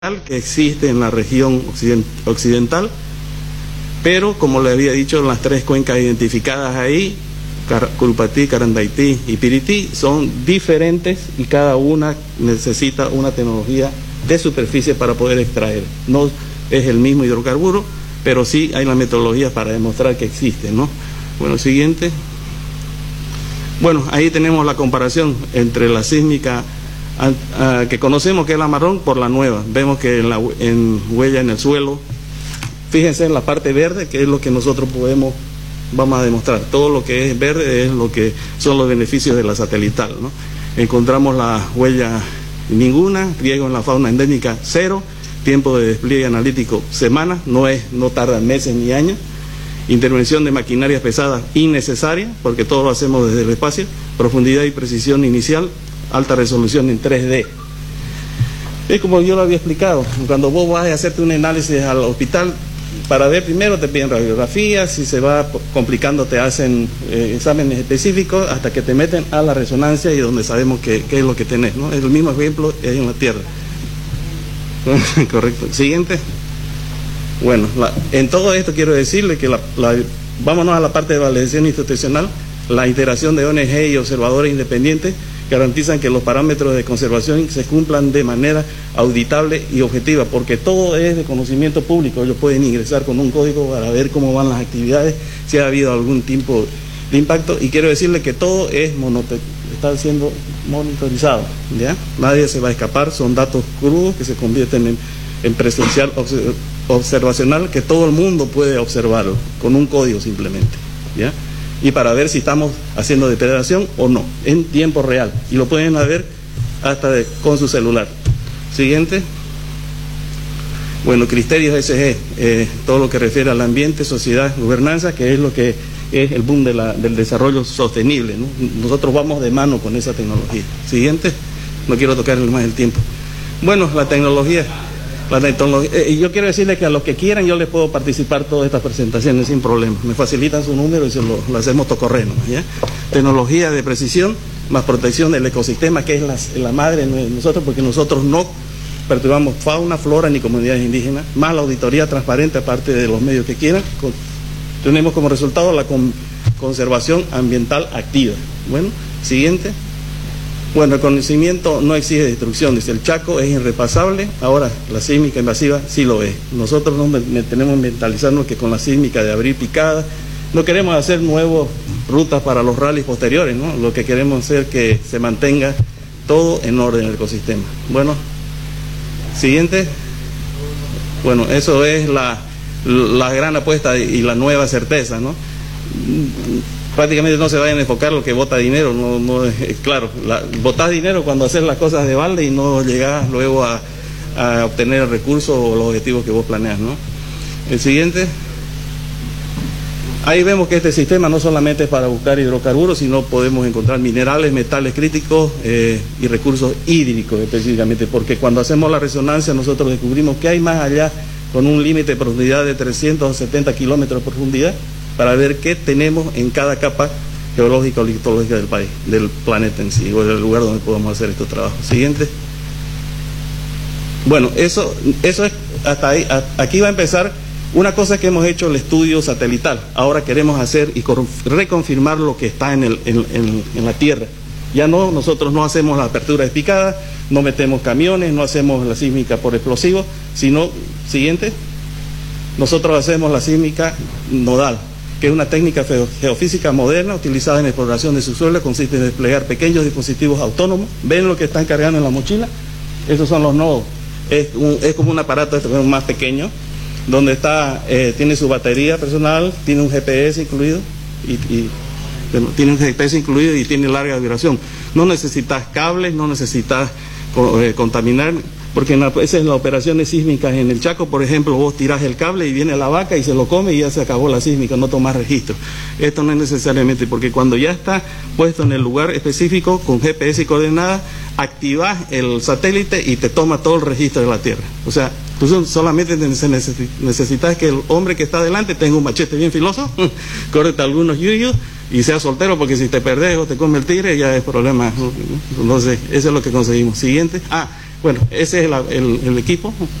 que existe en la región occidental, pero como le había dicho, las tres cuencas identificadas ahí, Curupatí, Carandaití y Pirití, son diferentes y cada una necesita una tecnología de superficie para poder extraer. No es el mismo hidrocarburo, pero sí hay la metodología para demostrar que existe, ¿no? Bueno, siguiente. Bueno, ahí tenemos la comparación entre la sísmica que conocemos, que es la marrón, por la nueva. Vemos que en huella en el suelo, fíjense en la parte verde, que es lo que nosotros vamos a demostrar. Todo lo que es verde es lo que son los beneficios de la satelital, ¿no? Encontramos la huella ninguna, riesgo en la fauna endémica 0, tiempo de despliegue analítico semanas, no tarda meses ni años, intervención de maquinarias pesadas innecesaria, porque todo lo hacemos desde el espacio, profundidad y precisión inicial, alta resolución en 3D. Es como yo lo había explicado, cuando vos vas a hacerte un análisis al hospital, para ver primero te piden radiografías, si se va complicando te hacen exámenes específicos hasta que te meten a la resonancia y donde sabemos qué es lo que tenés, ¿no? Es el mismo ejemplo en la Tierra. Correcto. Siguiente. Bueno, en todo esto quiero decirle que vámonos a la parte de validación institucional. La interacción de ONG y observadores independientes garantizan que los parámetros de conservación se cumplan de manera auditable y objetiva, porque todo es de conocimiento público. Ellos pueden ingresar con un código para ver cómo van las actividades, si ha habido algún tipo de impacto, y quiero decirle que todo está siendo monitorizado, ¿ya? Nadie se va a escapar, son datos crudos que se convierten en presencial observacional, que todo el mundo puede observarlo con un código simplemente, ¿ya? Y para ver si estamos haciendo depredación o no, en tiempo real. Y lo pueden ver hasta con su celular. Siguiente. Bueno, criterios ESG, todo lo que refiere al ambiente, sociedad, gobernanza, que es lo que es el boom del desarrollo sostenible, ¿no? Nosotros vamos de mano con esa tecnología. Siguiente. No quiero tocar más el tiempo. Bueno, la tecnología. Y yo quiero decirles que a los que quieran yo les puedo participar todas estas presentaciones sin problema. Me facilitan su número y lo hacemos tocorreno, ¿ya? Tecnología de precisión más protección del ecosistema, que es la madre de nosotros, porque nosotros no perturbamos fauna, flora ni comunidades indígenas, más la auditoría transparente aparte de los medios que quieran. Tenemos como resultado la conservación ambiental activa. Bueno, siguiente. Bueno, el conocimiento no exige destrucción, dice el Chaco es irrepasable, ahora la sísmica invasiva sí lo es. Nosotros tenemos que mentalizarnos que con la sísmica de abrir picada, no queremos hacer nuevas rutas para los rallies posteriores, ¿no? Lo que queremos es que se mantenga todo en orden en el ecosistema. Bueno, siguiente. Bueno, eso es la gran apuesta y la nueva certeza, ¿no? Prácticamente no se vayan a enfocar lo que bota dinero, claro, botás dinero cuando haces las cosas de balde y no llegás luego a obtener el recurso o los objetivos que vos planeas, ¿no? El siguiente. Ahí vemos que este sistema no solamente es para buscar hidrocarburos, sino podemos encontrar minerales, metales críticos y recursos hídricos específicamente, porque cuando hacemos la resonancia nosotros descubrimos que hay más allá con un límite de profundidad de 370 kilómetros de profundidad, para ver qué tenemos en cada capa geológica o litológica del país, del planeta en sí, o del lugar donde podamos hacer estos trabajos. Siguiente. Bueno, eso es hasta ahí. Aquí va a empezar una cosa que hemos hecho, el estudio satelital. Ahora queremos hacer y reconfirmar lo que está en la Tierra. Ya nosotros no hacemos la apertura de picada, no metemos camiones, no hacemos la sísmica por explosivos, sino, siguiente, nosotros hacemos la sísmica nodal, que es una técnica geofísica moderna utilizada en exploración de subsuelo, consiste en desplegar pequeños dispositivos autónomos. ¿Ven lo que están cargando en la mochila? Esos son los nodos. Es como un aparato más pequeño, donde tiene su batería personal, tiene un GPS incluido y tiene larga duración. No necesitas cables, no necesitas contaminar, porque esa es la operaciones sísmicas en el Chaco. Por ejemplo, vos tirás el cable y viene la vaca y se lo come y ya se acabó la sísmica, no tomás registro. Esto no es necesariamente, porque cuando ya está puesto en el lugar específico con GPS y coordenadas, activás el satélite y te toma todo el registro de la Tierra. O sea, tú solamente necesitas que el hombre que está adelante tenga un machete bien filoso, corte algunos yuyos y sea soltero, porque si te perdés o te come el tigre ya es problema. Entonces, eso es lo que conseguimos. Siguiente. Bueno, ese es el equipo.